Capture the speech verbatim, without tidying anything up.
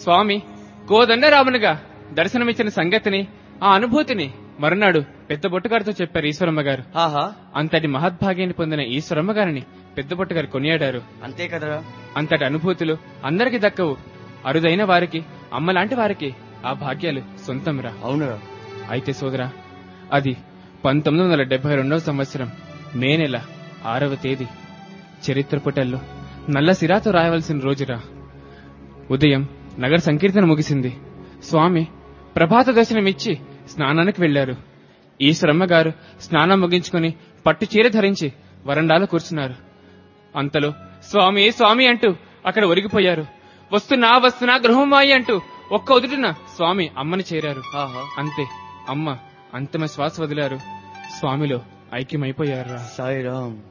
స్వామి కోదండరామునిగా దర్శనమిచ్చిన సంగతిని ఆ అనుభూతిని మరునాడు పెద్ద బొట్టుగారితో చెప్పారు ఈశ్వరమ్మ గారు. ఆహా, అంతటి మహద్భాగ్యాన్ని పొందిన ఈశ్వరమ్మ గారిని పెద్ద బొట్టుగారు కొనియాడారు. అంతే కదరా. అంతటి అనుభూతులు అందరికి దక్కవు. అరుదైన వారికి, అమ్మలాంటి వారికి ఆ భాగ్యాలు సొంతంరా. అవునరా. అయితే సోదరా, అది పంతొమ్మిది వందల డెబ్బై రెండవ సంవత్సరం మే నెల ఆరవ తేదీ చరిత్ర పుటల్లో నల్ల సిరాతో రాయవలసిన రోజురా. ఉదయం నగర సంకీర్తన ముగిసింది. స్వామి ప్రభాత దర్శనమిచ్చి స్నానానికి వెళ్లారు. ఈశ్వరమ్మ గారు స్నానం ముగించుకుని పట్టు చీర ధరించి వరండాలో కూర్చున్నారు. అంతలో స్వామి స్వామి అంటూ అక్కడ ఒరిగిపోయారు. వస్తున్నా వస్తున్నా గృహమాయి అంటూ ఒక్క ఉదుటిన స్వామి అమ్మని చేరారు. అంతే, అమ్మ అంతిమ శ్వాస వదిలారు. స్వామిలో ఐక్యమైపోయారు. సాయిరామ్.